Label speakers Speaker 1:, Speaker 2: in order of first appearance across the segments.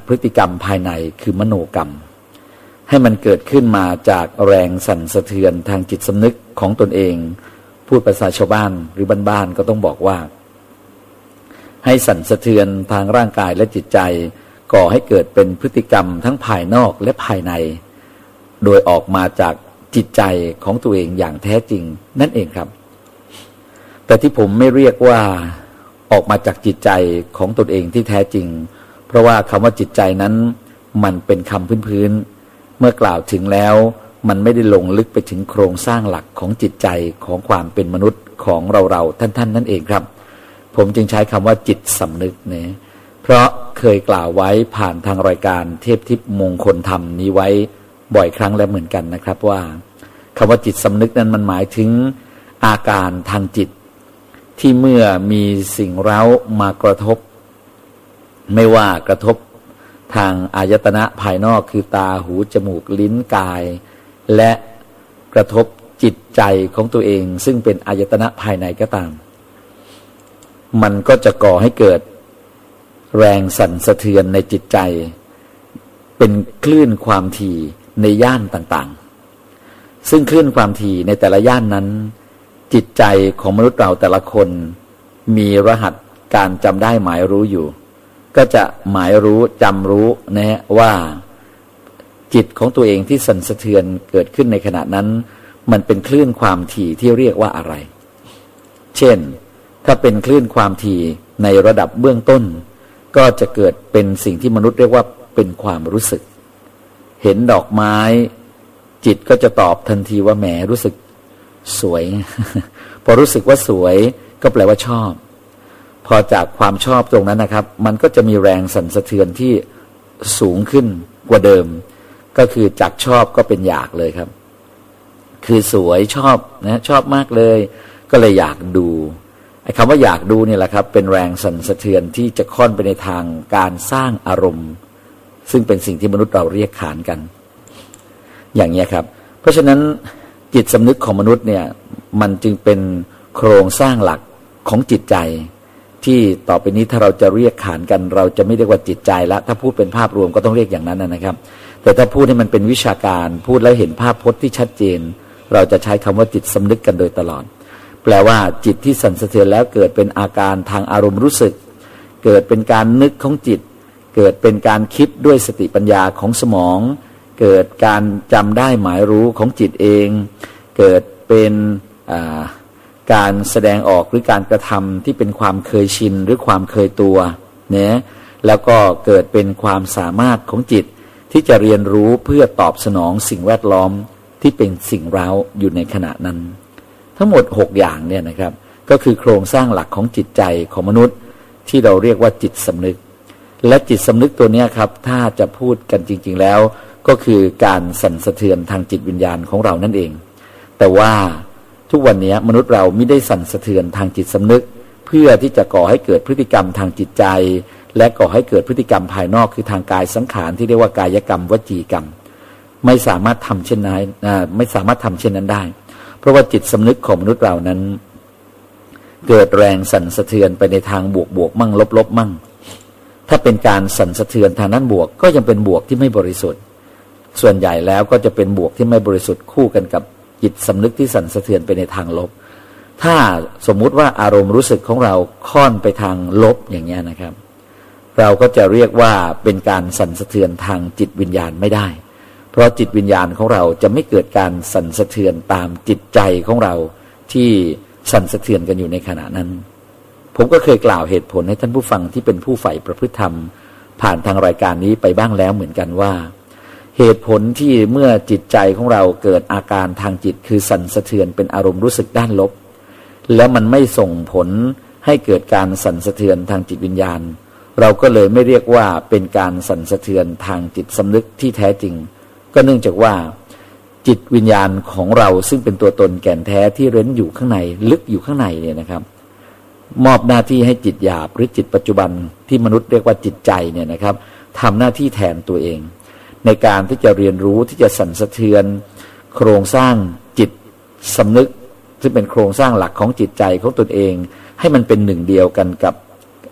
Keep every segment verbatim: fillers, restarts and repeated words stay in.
Speaker 1: พฤติกรรมภายในคือมโนกรรมให้มันเกิดขึ้นมาจากแรงสั่นสะเทือนทางจิตสำนึกของตนเองพูดภาษาชาวบ้านหรือบ้านๆก็ต้องบอกว่าให้สั่นสะเทือนทางร่างกายและจิตใจก่อให้เกิดเป็นพฤติกรรมทั้งภายนอกและภายในโดยออกมาจากจิตใจของตัวเองอย่างแท้จริงนั่นเองครับแต่ที่ผมไม่เรียกว่าออกมาจากจิตใจของตนเองที่แท้จริงเพราะว่าคำว่าจิตใจนั้นมันเป็นคำพื้นๆเมื่อกล่าวถึงแล้วมันไม่ได้ลงลึกไปถึงโครงสร้างหลักของจิตใจของความเป็นมนุษย์ของเราๆท่านๆนั่นเองครับผมจึงใช้คำว่าจิตสำนึกเนี่ยเพราะเคยกล่าวไว้ผ่านทางรายการเทพทิพย์มงคลธรรมนี้ไว้บ่อยครั้งแล้วเหมือนกันนะครับว่าคำว่าจิตสำนึกนั้นมันหมายถึงอาการทางจิตที่เมื่อมีสิ่งเร้ามากระทบไม่ว่ากระทบทางอายตนะภายนอกคือตาหูจมูกลิ้นกายและกระทบจิตใจของตัวเองซึ่งเป็นอายตนะภายในก็ตามมันก็จะก่อให้เกิดแรงสั่นสะเทือนในจิตใจเป็นคลื่นความถี่ในย่านต่างๆซึ่งคลื่นความถี่ในแต่ละย่านนั้นจิตใจของมนุษย์เราแต่ละคนมีรหัสการจำได้หมายรู้อยู่ก็จะหมายรู้จำรู้นะฮะว่าจิตของตัวเองที่สั่นสะเทือนเกิดขึ้นในขณะนั้นมันเป็นคลื่นความถี่ที่เรียกว่าอะไรเช่นถ้าเป็นคลื่นความถี่ในระดับเบื้องต้นก็จะเกิดเป็นสิ่งที่มนุษย์เรียกว่าเป็นความรู้สึกเห็นดอกไม้จิตก็จะตอบทันทีว่าแหมรู้สึกสวย พอรู้สึกว่าสวยก็แปลว่าชอบพอจากความชอบตรงนั้นนะครับมันก็จะมีแรงสั่นสะเทือนที่สูงขึ้นกว่าเดิมก็คือจากชอบก็เป็นอยากเลยครับคือสวยชอบนะชอบมากเลยก็เลยอยากดูไอ้คำว่าอยากดูเนี่ยแหละครับเป็นแรงสั่นสะเทือนที่จะค่อนไปในทางการสร้างอารมณ์ซึ่งเป็นสิ่งที่มนุษย์เราเรียกขานกันอย่างนี้ครับเพราะฉะนั้นจิตสำนึกของมนุษย์เนี่ยมันจึงเป็นโครงสร้างหลักของจิตใจที่ต่อไปนี้ถ้าเราจะเรียกขานกันเราจะไม่เรียกว่าจิตใจละถ้าพูดเป็นภาพรวมก็ต้องเรียกอย่างนั้นนะครับแต่ถ้าพูดให้มันเป็นวิชาการพูดแล้วเห็นภาพพจน์ที่ชัดเจนเราจะใช้คำว่าจิตสำนึกกันโดยตลอดแปลว่าจิตที่สั่นสะเทือนแล้วเกิดเป็นอาการทางอารมณ์รู้สึกเกิดเป็นการนึกของจิตเกิดเป็นการคิดด้วยสติปัญญาของสมองเกิดการจำได้หมายรู้ของจิตเองเกิดเป็นการแสดงออกหรือการกระทำที่เป็นความเคยชินหรือความเคยตัวเนี่ยแล้วก็เกิดเป็นความสามารถของจิตที่จะเรียนรู้เพื่อตอบสนองสิ่งแวดล้อมที่เป็นสิ่งเร้าอยู่ในขณะนั้นทั้งหมดหกอย่างเนี่ยนะครับก็คือโครงสร้างหลักของจิตใจของมนุษย์ที่เราเรียกว่าจิตสำนึกและจิตสำนึกตัวนี้ครับถ้าจะพูดกันจริงๆแล้วก็คือการสั่นสะเทือนทางจิตวิญญาณของเรานั่นเองแต่ว่าทุกวันนี้มนุษย์เราไม่ได้สั่นสะเทือนทางจิตสำนึกเพื่อที่จะก่อให้เกิดพฤติกรรมทางจิตใจและก่อให้เกิดพฤติกรรมภายนอกคือทางกายสังขารที่เรียกว่ากายกรรมวจีกรรมไม่สามารถทำเช่นนั้นไม่สามารถทำเช่นนั้นได้เพราะว่าจิตสำนึกของมนุษย์เรานั้นเกิดแรงสั่นสะเทือนไปในทางบวกบวกมั่งลบลบมั่งถ้าเป็นการสั่นสะเทือนทางนั้นบวกก็ยังเป็นบวกที่ไม่บริสุทธิ์ส่วนใหญ่แล้วก็จะเป็นบวกที่ไม่บริสุทธิ์คู่กันกับจิตสำนึกที่สั่นสะเทือนไปในทางลบถ้าสมมุติว่าอารมณ์รู้สึกของเราค่อนไปทางลบอย่างนี้นะครับเราก็จะเรียกว่าเป็นการสั่นสะเทือนทางจิตวิญญาณไม่ได้เพราะจิตวิญญาณของเราจะไม่เกิดการสั่นสะเทือนตามจิตใจของเราที่สั่นสะเทือนกันอยู่ในขณะนั้นผมก็เคยกล่าวเหตุผลให้ท่านผู้ฟังที่เป็นผู้ใฝ่ประพฤติธรรมผ่านทางรายการนี้ไปบ้างแล้วเหมือนกันว่าเหตุผลที่เมื่อจิตใจของเราเกิดอาการทางจิตคือสั่นสะเทือนเป็นอารมณ์รู้สึกด้านลบแล้วมันไม่ส่งผลให้เกิดการสั่นสะเทือนทางจิตวิญญาณเราก็เลยไม่เรียกว่าเป็นการสั่นสะเทือนทางจิตสำนึกที่แท้จริงก็เนื่องจากว่าจิตวิญญาณของเราซึ่งเป็นตัวตนแก่นแท้ที่เร้นอยู่ข้างในลึกอยู่ข้างในเนี่ยนะครับมอบหน้าที่ให้จิตหยาบหรือจิตปัจจุบันที่มนุษย์เรียกว่าจิตใจเนี่ยนะครับทำหน้าที่แทนตัวเองในการที่จะเรียนรู้ที่จะสั่นสะเทือนโครงสร้างจิตสำนึกซึ่งเป็นโครงสร้างหลักของจิตใจของตนเองให้มันเป็นหนึ่งเดียวกันกับ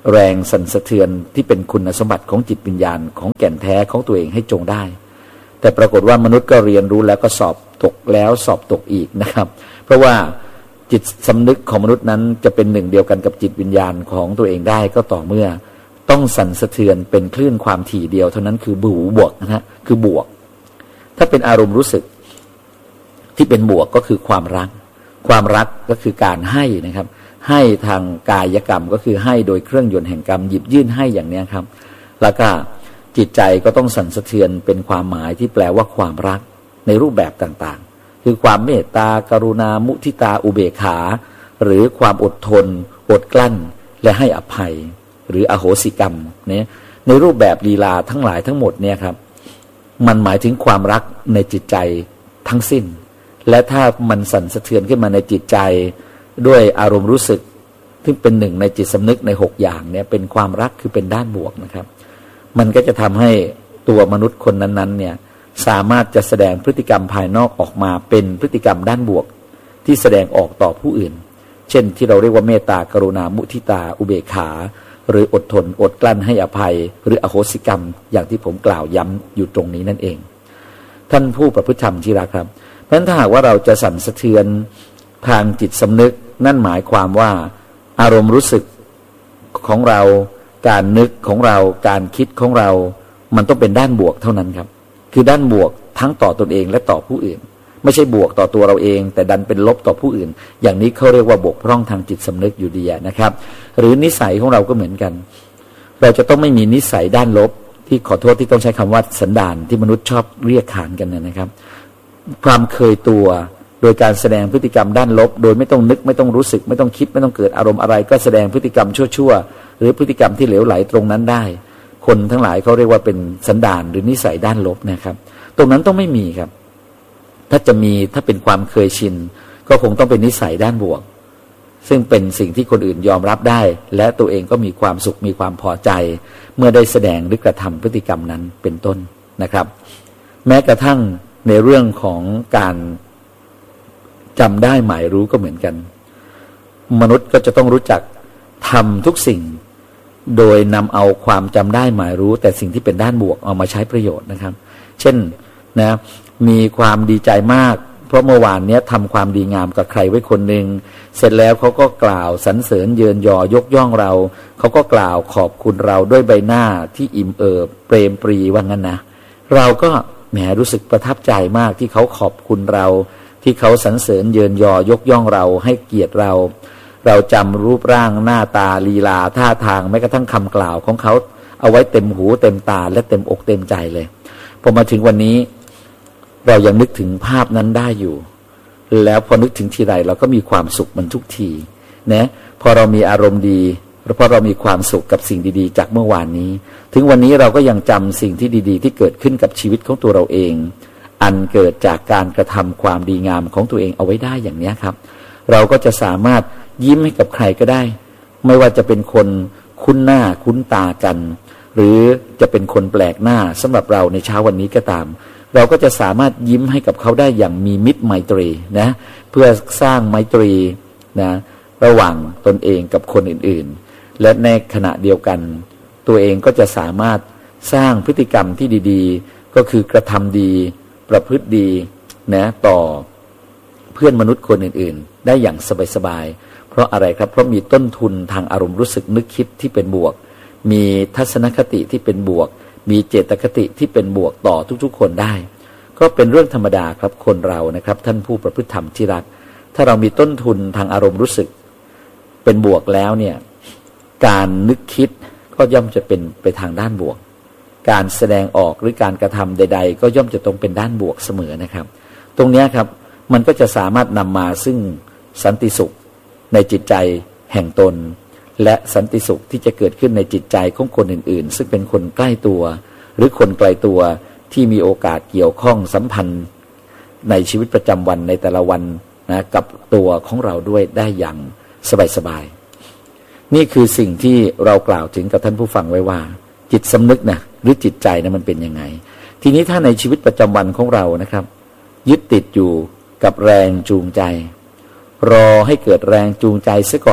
Speaker 1: แรงสั่นสะเทือนที่เป็นคุณสมบัติของจิตวิญญาณของแก่นแท้ของตัวเองให้จงได้แต่ปรากฏว่ามนุษย์ก็เรียนรู้แล้วก็สอบตกแล้วสอบตกอีกนะครับเพราะว่าจิตสำนึกของมนุษย์นั้นจะเป็นหนึ่งเดียวกันกับจิตวิญญาณของตัวเองได้ก็ต่อเมื่อต้องสั่นสะเทือนเป็นคลื่นความถี่เดียวเท่านั้นคือบูบวกนะฮะคือบวกถ้าเป็นอารมณ์รู้สึกที่เป็นบวกก็คือความรักความรักก็คือการให้นะครับให้ทางกายกรรมก็คือให้โดยเครื่องยนต์แห่งกรรมหยิบยื่นให้อย่างนี้ครับแล้วก็จิตใจก็ต้องสั่นสะเทือนเป็นความหมายที่แปลว่าความรักในรูปแบบต่างๆคือความเมตตากรุณามุทิตาอุเบกขาหรือความอดทนอดกลั้นและให้อภัยหรืออโหสิกรรมเนี่ยในรูปแบบลีลาทั้งหลายทั้งหมดเนี่ยครับมันหมายถึงความรักในจิตใจทั้งสิ้นและถ้ามันสั่นสะเทือนขึ้นมาในจิตใจด้วยอารมณ์รู้สึกที่เป็นหนึ่งในจิตสำนึกในหกอย่างเนี่ยเป็นความรักคือเป็นด้านบวกนะครับมันก็จะทำให้ตัวมนุษย์คนนั้นๆเนี่ยสามารถจะแสดงพฤติกรรมภายนอกออกมาเป็นพฤติกรรมด้านบวกที่แสดงออกต่อผู้อื่นเช่นที่เราเรียกว่าเมตตากรุณามุทิตาอุเบกขาหรืออดทนอดกลั้นให้อภัยหรืออโหสิกรรมอย่างที่ผมกล่าวย้ำอยู่ตรงนี้นั่นเองท่านผู้ประพฤติธรรมที่รักครับเพราะฉะนั้นถ้าหากว่าเราจะสั่นสะเทือนทางจิตสำนึกนั่นหมายความว่าอารมณ์รู้สึกของเราการนึกของเราการคิดของเรามันต้องเป็นด้านบวกเท่านั้นครับคือด้านบวกทั้งต่อตนเองและต่อผู้อื่นไม่ใช่บวกต่อตัวเราเองแต่ดันเป็นลบต่อผู้อื่นอย่างนี้เขาเรียกว่าบกพร่องทางจิตสำนึกอยู่ดีนะครับหรือนิสัยของเราก็เหมือนกันเราจะต้องไม่มีนิสัยด้านลบที่ขอโทษที่ต้องใช้คำว่าสันดานที่มนุษย์ชอบเรียกขานกันนะครับความเคยตัวโดยการแสดงพฤติกรรมด้านลบโดยไม่ต้องนึกไม่ต้องรู้สึกไม่ต้องคิดไม่ต้องเกิดอารมณ์อะไรก็แสดงพฤติกรรมชั่วๆหรือพฤติกรรมที่เหลวไหลตรงนั้นได้คนทั้งหลายเขาเรียกว่าเป็นสันดานหรือนิสัยด้านลบนะครับตรงนั้นต้องไม่มีครับถ้าจะมีถ้าเป็นความเคยชินก็คงต้องเป็นนิสัยด้านบวกซึ่งเป็นสิ่งที่คนอื่นยอมรับได้และตัวเองก็มีความสุขมีความพอใจเมื่อได้แสดงหรือกระทำพฤติกรรมนั้นเป็นต้นนะครับแม้กระทั่งในเรื่องของการจำได้หมายรู้ก็เหมือนกันมนุษย์ก็จะต้องรู้จักทำทุกสิ่งโดยนำเอาความจำได้หมายรู้แต่สิ่งที่เป็นด้านบวกเอามาใช้ประโยชน์นะครับเช่นนะมีความดีใจมากเพราะเมื่อวานนี้ทำความดีงามกับใครไว้คนหนึ่งเสร็จแล้วเขาก็กล่าวสรรเสริญเยินยอยกย่องเราเขาก็กล่าวขอบคุณเราด้วยใบหน้าที่อิ่มเอิบเปรมปรีว่างั้นนะเราก็แหมรู้สึกประทับใจมากที่เขาขอบคุณเราที่เขาสรรเสริญเยินยอยกย่องเราให้เกียรติเราเราจำรูปร่างหน้าตาลีลาท่าทางแม้กระทั่งคำกล่าวของเขาเอาไว้เต็มหูเต็มตาและเต็มอกเต็มใจเลยพอมาถึงวันนี้เรายังนึกถึงภาพนั้นได้อยู่แล้วพอนึกถึงทีไรเราก็มีความสุขมันทุกทีนะพอเรามีอารมณ์ดีเพราะเรามีความสุขกับสิ่งดีๆจากเมื่อวานนี้ถึงวันนี้เราก็ยังจำสิ่งที่ดีๆที่เกิดขึ้นกับชีวิตของตัวเราเองอันเกิดจากการกระทำความดีงามของตัวเองเอาไว้ได้อย่างนี้ครับเราก็จะสามารถยิ้มให้กับใครก็ได้ไม่ว่าจะเป็นคนคุ้นหน้าคุ้นตากันหรือจะเป็นคนแปลกหน้าสำหรับเราในเช้าวันนี้ก็ตามเราก็จะสามารถยิ้มให้กับเขาได้อย่างมีมิตรไมตรีนะเพื่อสร้างไมตรีนะระหว่างตนเองกับคนอื่นๆและในขณะเดียวกันตัวเองก็จะสามารถสร้างพฤติกรรมที่ดีๆก็คือกระทำดีประพฤติดีนะต่อเพื่อนมนุษย์คนอื่นๆได้อย่างสบายๆเพราะอะไรครับเพราะมีต้นทุนทางอารมณ์รู้สึกนึกคิดที่เป็นบวกมีทัศนคติที่เป็นบวกมีเจตคติที่เป็นบวกต่อทุกๆคนได้ก็เป็นเรื่องธรรมดาครับคนเรานะครับท่านผู้ประพฤติธรรมที่รักถ้าเรามีต้นทุนทางอารมณ์รู้สึกเป็นบวกแล้วเนี่ยการนึกคิดก็ย่อมจะเป็นไปทางด้านบวกการแสดงออกหรือการกระทำใดๆก็ย่อมจะต้องเป็นด้านบวกเสมอนะครับตรงนี้ครับมันก็จะสามารถนำมาซึ่งสันติสุขในจิตใจแห่งตนและสันติสุขที่จะเกิดขึ้นในจิตใจของคนอื่นๆซึ่งเป็นคนใกล้ตัวหรือคนไกลตัวที่มีโอกาสเกี่ยวข้องสัมพันธ์ในชีวิตประจำวันในแต่ละวันนะกับตัวของเราด้วยได้อย่างสบายๆนี่คือสิ่งที่เรากล่าวถึงกับท่านผู้ฟังไว้ว่าจิตสำนึกนะหรือจิตใจนะมันเป็นยังไงทีนี้ถ้าในชีวิตประจำวันของเรานะครับยึดติดอยู่กับแรงจูงใจรอให้เกิดแรงจูงใจซะก่อน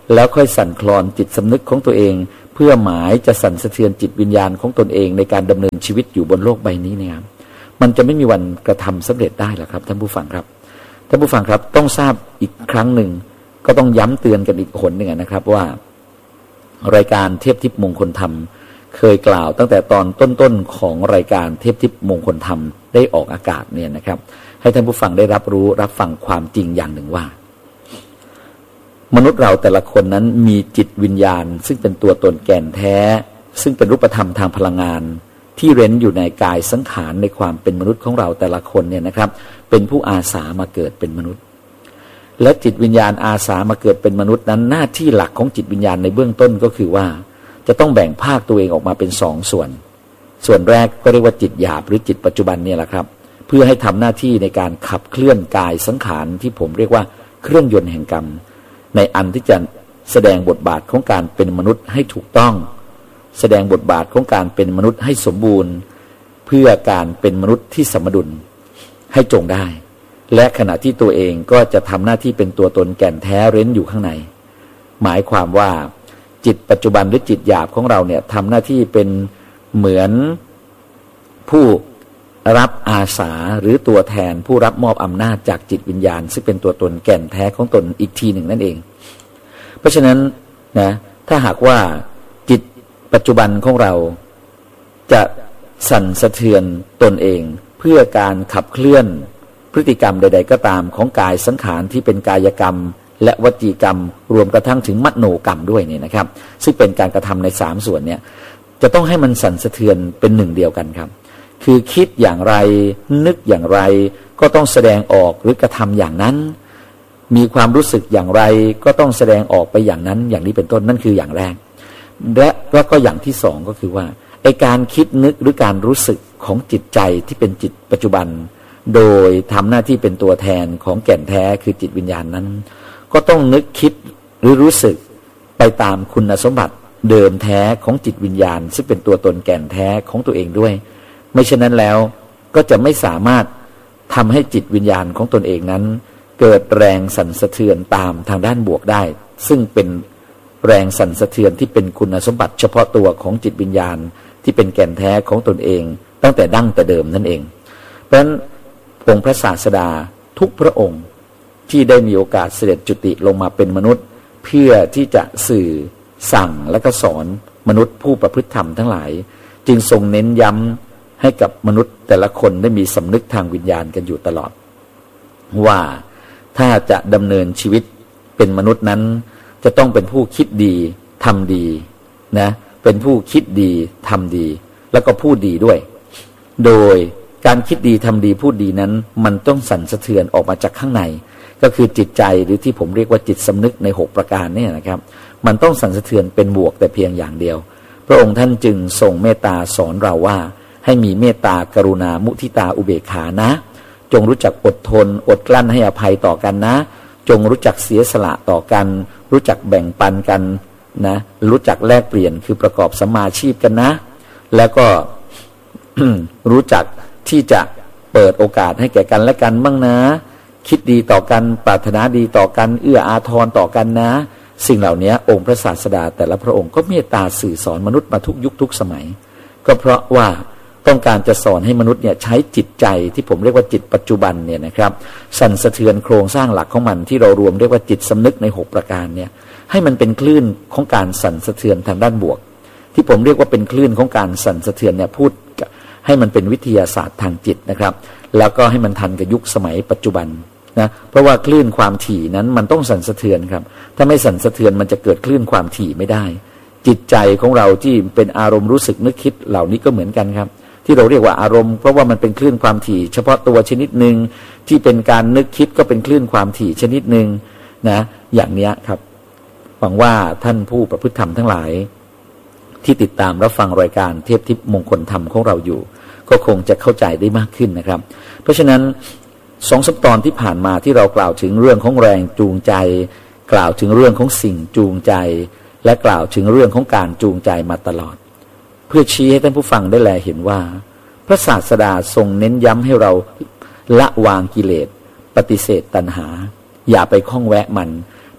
Speaker 1: แล้วค่อยสั่นคลอนจิตสำนึกของตัวเองเพื่อหมายจะสั่นสะเทือนจิตวิญญาณของตนเองในการดำเนินชีวิตอยู่บนโลกใบนี้เนี่ยครับมันจะไม่มีวันกระทำสำเร็จได้หรอกครับท่านผู้ฟังครับท่านผู้ฟังครับต้องทราบอีกครั้งหนึ่งก็ต้องย้ำเตือนกันอีกคนหนึ่งนะครับว่ารายการเทพทิพย์มงคลธรรมเคยกล่าวตั้งแต่ตอนต้นๆของรายการเทพทิพย์มงคลธรรมได้ออกอากาศเนี่ยนะครับให้ท่านผู้ฟังได้รับรู้รับฟังความจริงอย่างหนึ่งว่ามนุษย์เราแต่ละคนนั้นมีจิตวิญญาณซึ่งเป็นตัวตนแก่นแท้ซึ่งเป็นรูปธรรมทางพลังงานที่เร้นอยู่ในกายสังขารในความเป็นมนุษย์ของเราแต่ละคนเนี่ยนะครับเป็นผู้อาสามาเกิดเป็นมนุษย์และจิตวิญญาณอาสามาเกิดเป็นมนุษย์นั้นหน้าที่หลักของจิตวิญญาณในเบื้องต้นก็คือว่าจะต้องแบ่งภาคตัวเองออกมาเป็นสองส่วนส่วนแรกก็เรียกว่าจิตหยาบหรือจิตปัจจุบันเนี่ยแหละครับเพื่อให้ทำหน้าที่ในการขับเคลื่อนกายสังขารที่ผมเรียกว่าเครื่องยนต์แห่งกรรมในอันที่จะแสดงบทบาทของการเป็นมนุษย์ให้ถูกต้องแสดงบทบาทของการเป็นมนุษย์ให้สมบูรณ์เพื่อการเป็นมนุษย์ที่สมดุลให้จงได้และขณะที่ตัวเองก็จะทำหน้าที่เป็นตัวตนแก่นแท้เร้นอยู่ข้างในหมายความว่าจิตปัจจุบันหรือจิตหยาบของเราเนี่ยทำหน้าที่เป็นเหมือนผู้รับอาสาหรือตัวแทนผู้รับมอบอำนาจจากจิตวิญญาณซึ่งเป็นตัวตนแก่นแท้ของตนอีกทีหนึ่งนั่นเองเพราะฉะนั้นนะถ้าหากว่าจิตปัจจุบันของเราจะสั่นสะเทือนตนเองเพื่อการขับเคลื่อนพฤติกรรมใดๆก็ตามของกายสังขารที่เป็นกายกรรมและวจีกรรมรวมกระทั่งถึงมโนกรรมด้วยเนี่ยนะครับซึ่งเป็นการกระทำในสามส่วนเนี่ยจะต้องให้มันสั่นสะเทือนเป็นหนึ่งเดียวกันครับคือคิดอย่างไรนึกอย่างไรก็ต้องแสดงออกหรือกระทำอย่างนั้นมีความรู้สึกอย่างไรก็ต้องแสดงออกไปอย่างนั้นอย่างนี้เป็นต้นนั่นคืออย่างแรกและแล้วก็อย่างที่สองก็คือว่าไอการคิดนึกหรือการรู้สึกของจิตใจที่เป็นจิตปัจจุบันโดยทำหน้าที่เป็นตัวแทนของแก่นแท้คือจิตวิญญาณนั้นก็ต้องนึกคิดหรือรู้สึกไปตามคุณสมบัติเดิมแท้ของจิตวิญญาณซึ่งเป็นตัวตนแก่นแท้ของตัวเองด้วยไม่เช่นนั้นแล้วก็จะไม่สามารถทำให้จิตวิญญาณของตนเองนั้นเกิดแรงสั่นสะเทือนตามทางด้านบวกได้ซึ่งเป็นแรงสั่นสะเทือนที่เป็นคุณสมบัติเฉพาะตัวของจิตวิญญาณที่เป็นแก่นแท้ของตนเองตั้งแต่ดั้งแต่เดิมนั่นเองเพราะฉะนั้นองค์พระศาสดาทุกพระองค์ที่ได้มีโอกาสเสด็จจุติลงมาเป็นมนุษย์เพื่อที่จะสื่อสั่งและก็สอนมนุษย์ผู้ประพฤติธรรมทั้งหลายจึงทรงเน้นย้ำให้กับมนุษย์แต่ละคนได้มีสำนึกทางวิญญาณกันอยู่ตลอดว่าถ้าจะดำเนินชีวิตเป็นมนุษย์นั้นจะต้องเป็นผู้คิดดีทำดีนะเป็นผู้คิดดีทำดีแล้วก็พูดดีด้วยโดยการคิดดีทำดีพูดดีนั้นมันต้องสั่นสะเทือนออกมาจากข้างในก็คือจิตใจหรือที่ผมเรียกว่าจิตสำนึกในหกประการเนี่ยนะครับมันต้องสั่นสะเทือนเป็นบวกแต่เพียงอย่างเดียวพระองค์ท่านจึงทรงเมตตาสอนเราว่าให้มีเมตตากรุณามุทิตาอุเบกขานะจงรู้จักอดทนอดกลั้นให้อภัยต่อกันนะจงรู้จักเสียสละต่อกันรู้จักแบ่งปันกันนะรู้จักแลกเปลี่ยนคือประกอบสัมมาชีพกันนะแล้วก็ รู้จักที่จะเปิดโอกาสให้แก่กันและกันบ้างนะคิดดีต่อกันปรารถนาดีต่อกันเอื้ออาทรต่อกันนะสิ่งเหล่านี้องค์พระศาสดาแต่ละพระองค์ก็เมตตาสื่อสอนมนุษย์มาทุกยุคทุกสมัยก็เพราะว่าต้องการจะสอนให้มนุษย์เนี่ยใช้จิตใจที่ผมเรียกว่าจิตปัจจุบันเนี่ยนะครับสั่นสะเทือนโครงสร้างหลักของมันที่เรารวมเรียกว่าจิตสำนึกในหกประการเนี่ยให้มันเป็นคลื่นของการสั่นสะเทือนทางด้านบวกที่ผมเรียกว่าเป็นคลื่นของการสั่นสะเทือนเนี่ยพูดให้มันเป็นวิทยาศาสตร์ทางจิตนะครับแล้วก็ให้มันทันกับยุคสมัยปัจจุบันนะเพราะว่าคลื่นความถี่นั้นมันต้องสั่นสะเทือนครับถ้าไม่สั่นสะเทือนมันจะเกิดคลื่นความถี่ไม่ได้จิตใจของเราที่เป็นอารมณ์รู้สึกนึกคิดเหล่านี้ก็เหมือนกันครับที่เราเรียกว่าอารมณ์เพราะว่ามันเป็นคลื่นความถี่เฉพาะตัวชนิดหนึ่งที่เป็นการนึกคิดก็เป็นคลื่นความถี่ชนิดหนึ่งนะอย่างนี้ครับหวังว่าท่านผู้ประพฤติธรรมทั้งหลายที่ติดตามรับฟังรายการเทพทิพย์มงคลธรรมของเราอยู่ก็คงจะเข้าใจได้มากขึ้นนะครับเพราะฉะนั้นสองสัปดาห์ที่ผ่านมาที่เรากล่าวถึงเรื่องของแรงจูงใจกล่าวถึงเรื่องของสิ่งจูงใจและกล่าวถึงเรื่องของการจูงใจมาตลอดเพื่อชี้ให้ท่านผู้ฟังได้แลเห็นว่าพระศาสดาทรงเน้นย้ำให้เราละวางกิเลสปฏิเสธตัณหาอย่าไปข้องแวะมัน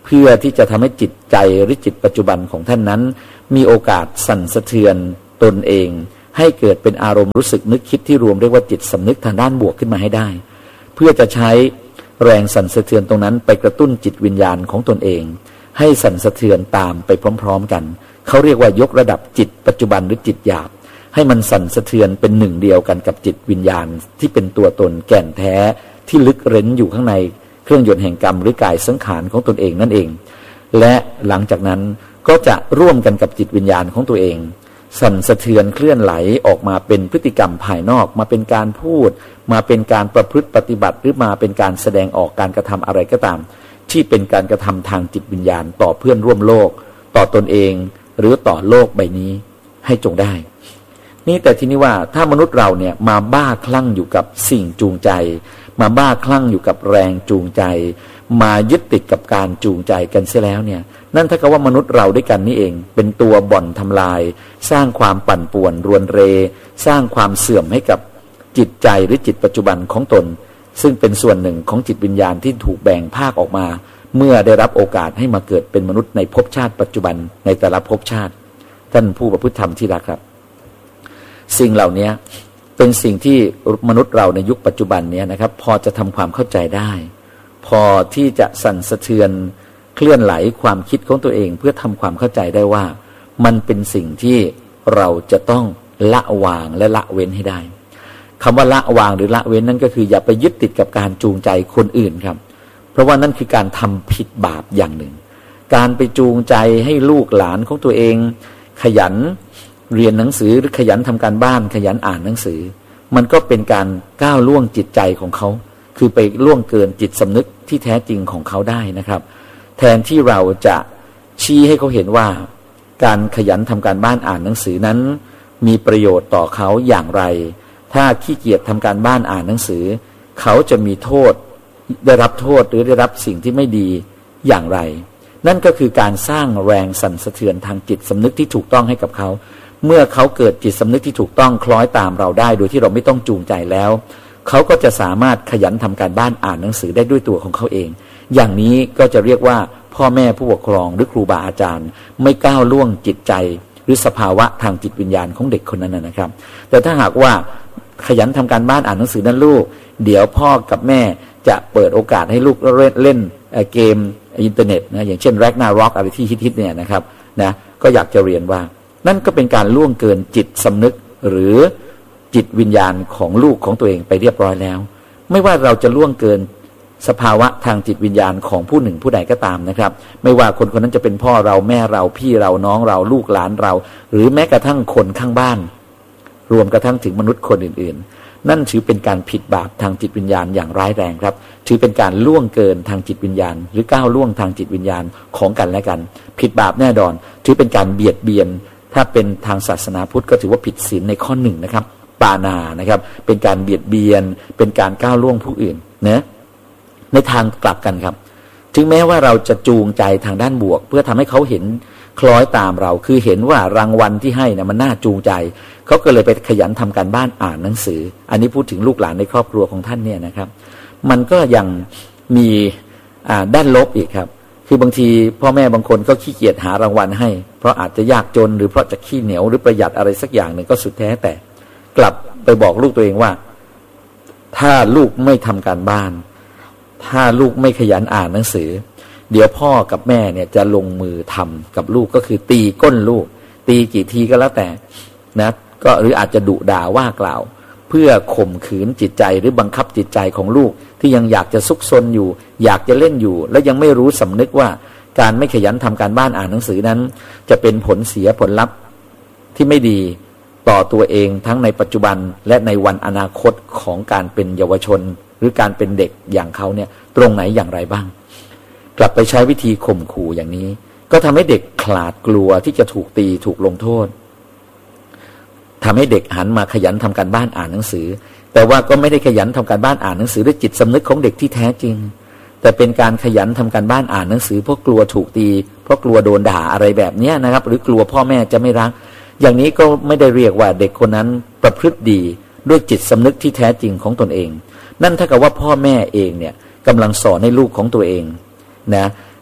Speaker 1: เพื่อที่จะทำให้จิตใจหรือจิตปัจจุบันของท่านนั้นมีโอกาสสั่นสะเทือนตนเองให้เกิดเป็นอารมณ์รู้สึกนึกคิดที่รวมเรียกว่าจิตสำนึกทางด้านบวกขึ้นมาให้ได้เพื่อจะใช้แรงสั่นสะเทือนตรงนั้นไปกระตุ้นจิตวิญญาณของตนเองให้สั่นสะเทือนตามไปพร้อมๆกันเขาเรียกว่ายกระดับจิตปัจจุบันหรือจิตหยาบให้มันสั่นสะเทือนเป็นหนึ่งเดียวกันกับจิตวิญญาณที่เป็นตัวตนแก่นแท้ที่ลึกเร้นอยู่ข้างในเครื่องยนต์แห่งกรรมหรือกายสังขารของตนเองนั่นเองและหลังจากนั้นก็จะร่วมกันกับจิตวิญญาณของตัวเองสั่นสะเทือนเคลื่อนไหลออกมาเป็นพฤติกรรมภายนอกมาเป็นการพูดมาเป็นการประพฤติปฏิบัติหรือมาเป็นการแสดงออกการกระทำอะไรก็ตามที่เป็นการกระทำทางจิตวิญญาณต่อเพื่อนร่วมโลกต่อตนเองหรือต่อโลกใบนี้ให้จงได้นี่แต่ทีนี้ว่าถ้ามนุษย์เราเนี่ยมาบ้าคลั่งอยู่กับสิ่งจูงใจมาบ้าคลั่งอยู่กับแรงจูงใจมายึดติดกับการจูงใจกันเสียแล้วเนี่ยนั่นถ้ากับว่ามนุษย์เราด้วยกันนี่เองเป็นตัวบ่อนทำลายสร้างความปั่นป่วนรวนเรสร้างความเสื่อมให้กับจิตใจหรือจิตปัจจุบันของตนซึ่งเป็นส่วนหนึ่งของจิตวิญญาณที่ถูกแบ่งภาคออกมาเมื่อได้รับโอกาสให้มาเกิดเป็นมนุษย์ในภพชาติปัจจุบันในแต่ละภพชาติท่านผู้ประพฤติธรรมที่รักครับสิ่งเหล่านี้เป็นสิ่งที่มนุษย์เราในยุคปัจจุบันนี้นะครับพอจะทำความเข้าใจได้พอที่จะสั่นสะเทือนเคลื่อนไหลความคิดของตัวเองเพื่อทำความเข้าใจได้ว่ามันเป็นสิ่งที่เราจะต้องละวางและละเว้นให้ได้คำว่าละวางหรือละเว้นนั่นก็คืออย่าไปยึดติดกับการจูงใจคนอื่นครับเพราะว่านั่นคือการทำผิดบาปอย่างหนึ่งการไปจูงใจให้ลูกหลานของตัวเองขยันเรียนหนังสือหรือขยันทำการบ้านขยันอ่านหนังสือมันก็เป็นการก้าวล่วงจิตใจของเขาคือไปล่วงเกินจิตสำนึกที่แท้จริงของเขาได้นะครับแทนที่เราจะชี้ให้เขาเห็นว่าการขยันทำการบ้านอ่านหนังสือนั้นมีประโยชน์ต่อเขาอย่างไรถ้าขี้เกียจทำการบ้านอ่านหนังสือเขาจะมีโทษได้รับโทษหรือได้รับสิ่งที่ไม่ดีอย่างไรนั่นก็คือการสร้างแรงสั่นสะเทือนทางจิตสำนึกที่ถูกต้องให้กับเขาเมื่อเขาเกิดจิตสำนึกที่ถูกต้องคล้อยตามเราได้โดยที่เราไม่ต้องจูงใจแล้วเขาก็จะสามารถขยันทำการบ้านอ่านหนังสือได้ด้วยตัวของเขาเองอย่างนี้ก็จะเรียกว่าพ่อแม่ผู้ปกครองหรือครูบาอาจารย์ไม่ก้าวล่วงจิตใจหรือสภาวะทางจิตวิญญาณของเด็กคนนั้นนะครับแต่ถ้าหากว่าขยันทำการบ้านอ่านหนังสือนั้นลูกเดี๋ยวพ่อกับแม่จะเปิดโอกาสให้ลูกเล่นเล่นเกมอินเทอร์เน็ตนะอย่างเช่นแร็กนาร็อกอะไรที่ฮิตๆเนี่ยนะครับนะก็อยากจะเรียนว่านั่นก็เป็นการล่วงเกินจิตสำนึกหรือจิตวิญญาณของลูกของตัวเองไปเรียบร้อยแล้วไม่ว่าเราจะล่วงเกินสภาวะทางจิตวิญญาณของผู้หนึ่งผู้ใดก็ตามนะครับไม่ว่าคนคนนั้นจะเป็นพ่อเราแม่เราพี่เราน้องเราลูกหลานเราหรือแม้กระทั่งคนข้างบ้านรวมกระทั่งถึงมนุษย์คนอื่นๆนั่นถือเป็นการผิดบาปทางจิตวิญญาณอย่างร้ายแรงครับถือเป็นการล่วงเกินทางจิตวิญญาณหรือก้าวล่วงทางจิตวิญญาณของกันและกันผิดบาปแน่นอนถือเป็นการเบียดเบียนถ้าเป็นทางศาสนาพุทธก็ถือว่าผิดศีลในข้อหนึ่งนะครับปานานะครับเป็นการเบียดเบียนเป็นการก้าวล่วงผู้อื่นนะในทางกลับกันครับถึงแม้ว่าเราจะจูงใจทางด้านบวกเพื่อทำให้เขาเห็นคล้อยตามเราคือเห็นว่ารางวัลที่ให้นะมันน่าจูงใจเขาก็เลยไปขยันทำการบ้านอ่านหนังสืออันนี้พูดถึงลูกหลานในครอบครัวของท่านเนี่ยนะครับมันก็ยังมีด้านลบอีกครับคือบางทีพ่อแม่บางคนก็ขี้เกียจหารางวัลให้เพราะอาจจะยากจนหรือเพราะจะขี้เหนียวหรือประหยัดอะไรสักอย่างหนึ่งก็สุดแท้แต่กลับไปบอกลูกตัวเองว่าถ้าลูกไม่ทำการบ้านถ้าลูกไม่ขยันอ่านหนังสือเดี๋ยวพ่อกับแม่เนี่ยจะลงมือทำกับลูกก็คือตีก้นลูกตีกี่ทีก็แล้วแต่นะก็หรืออาจจะดุด่าว่ากล่าวเพื่อข่มขืนจิตใจหรือบังคับจิตใจของลูกที่ยังอยากจะซุกซนอยู่อยากจะเล่นอยู่และยังไม่รู้สำนึกว่าการไม่ขยันทำการบ้านอ่านหนังสือนั้นจะเป็นผลเสียผลลัพธ์ที่ไม่ดีต่อตัวเองทั้งในปัจจุบันและในวันอนาคตของการเป็นเยาวชนหรือการเป็นเด็กอย่างเขาเนี่ยตรงไหนอย่างไรบ้างกลับไปใช้วิธีข่มขู่อย่างนี้ก็ทำให้เด็กขลาดกลัวที่จะถูกตีถูกลงโทษทำให้เด็กหันมาขยันทำการบ้านอ่านหนังสือแต่ว่าก็ไม่ได้ขยันทำการบ้านอ่านหนังสือด้วยจิตสำนึกของเด็กที่แท้จริงแต่เป็นการขยันทำการบ้านอ่านหนังสือเพราะกลัวถูกตีเพราะกลัวโดนด่าอะไรแบบนี้นะครับหรือกลัวพ่อแม่จะไม่รักอย่างนี้ก็ไม่ได้เรียกว่าเด็กคนนั้นประพฤติดีด้วยจิตสำนึกที่แท้จริงของตนเองนั่นเท่ากับว่าพ่อแม่เองเนี่ยกำลังสอนให้ลูกของตัวเองนะ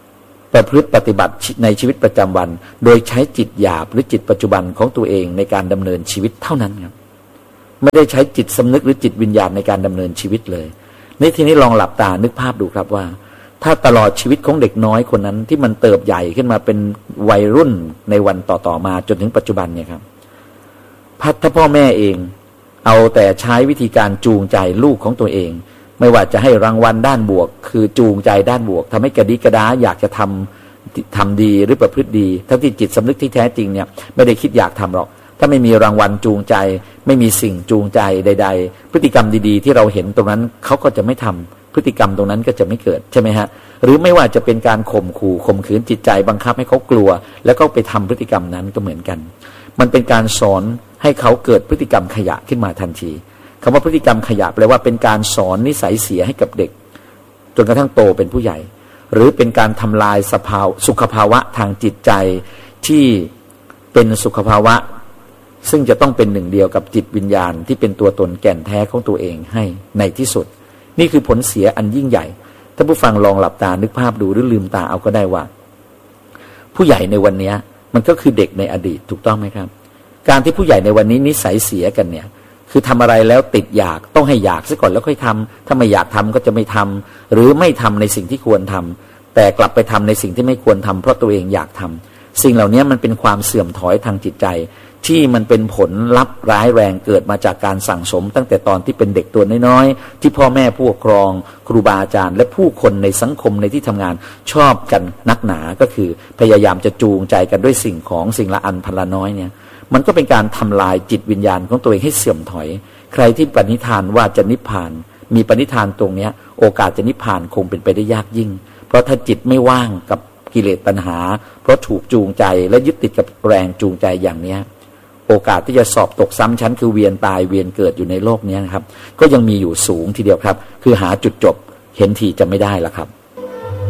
Speaker 1: ประพฤติปฏิบัติในชีวิตประจำวันโดยใช้จิตหยาบหรือจิตปัจจุบันของตัวเองในการดำเนินชีวิตเท่านั้นครับไม่ได้ใช้จิตสำนึกหรือจิตวิญญาณในการดำเนินชีวิตเลยในทีนี้ลองหลับตานึกภาพดูครับว่าถ้าตลอดชีวิตของเด็กน้อยคนนั้นที่มันเติบใหญ่ขึ้นมาเป็นวัยรุ่นในวันต่อๆมาจนถึงปัจจุบันเนี่ยครับถ้าพ่อแม่เองเอาแต่ใช้วิธีการจูงใจลูกของตัวเองไม่ว่าจะให้รางวัลด้านบวกคือจูงใจด้านบวกทำให้กระดิกระดาอยากจะทำทำดีหรือประพฤติดีทั้งที่จิตสำนึกที่แท้จริงเนี่ยไม่ได้คิดอยากทำหรอกถ้าไม่มีรางวัลจูงใจไม่มีสิ่งจูงใจใดๆพฤติกรรมดีๆที่เราเห็นตรงนั้นเขาก็จะไม่ทำพฤติกรรมตรงนั้นก็จะไม่เกิดใช่ไหมฮะหรือไม่ว่าจะเป็นการข่มขู่ข่มขืนจิตใจบังคับให้เขากลัวแล้วก็ไปทำพฤติกรรมนั้นก็เหมือนกันมันเป็นการสอนให้เขาเกิดพฤติกรรมขยะขึ้นมาทันทีคำว่าพฤติกรรมขยะแปลว่าเป็นการสอนนิสัยเสียให้กับเด็กจนกระทั่งโตเป็นผู้ใหญ่หรือเป็นการทำลายสภาวะสุขภาวะทางจิตใจที่เป็นสุขภาวะซึ่งจะต้องเป็นหนึ่งเดียวกับจิตวิญญาณที่เป็นตัวตนแก่นแท้ของตัวเองให้ในที่สุดนี่คือผลเสียอันยิ่งใหญ่ถ้าผู้ฟังลองหลับตานึกภาพดูหรือลืมตาเอาก็ได้ว่าผู้ใหญ่ในวันนี้มันก็คือเด็กในอดีตถูกต้องไหมครับการที่ผู้ใหญ่ในวันนี้นิสัยเสียกันเนี่ยคือทำอะไรแล้วติดอยากต้องให้อยากซะก่อนแล้วค่อยทำถ้าไม่อยากทำก็จะไม่ทำหรือไม่ทำในสิ่งที่ควรทำแต่กลับไปทำในสิ่งที่ไม่ควรทำเพราะตัวเองอยากทำสิ่งเหล่านี้มันเป็นความเสื่อมถอยทางจิตใจที่มันเป็นผลลัพธ์ร้ายแรงเกิดมาจากการสั่งสมตั้งแต่ตอนที่เป็นเด็กตัวน้อยๆที่พ่อแม่ผู้ปกครองครูบาอาจารย์และผู้คนในสังคมในที่ทำงานชอบกันนักหนาก็คือพยายามจะจูงใจกันด้วยสิ่งของสิ่งละอันพันละน้อยเนี่ยมันก็เป็นการทำลายจิตวิญญาณของตัวเองให้เสื่อมถอยใครที่ปณิธานว่าจะนิพพานมีปณิธานตรงนี้โอกาสจะนิพพานคงเป็นไปได้ยากยิ่งเพราะถ้าจิตไม่ว่างกับกิเลสตัณหาเพราะถูกจูงใจและยึดติดกับแรงจูงใจอย่างนี้โอกาสที่จะสอบตกซ้ำชั้นคือเวียนตายเวียนเกิดอยู่ในโลกนี้นะครับก็ยังมีอยู่สูงทีเดียวครับคือหาจุดจบเห็นทีจะไม่ได้ละครับ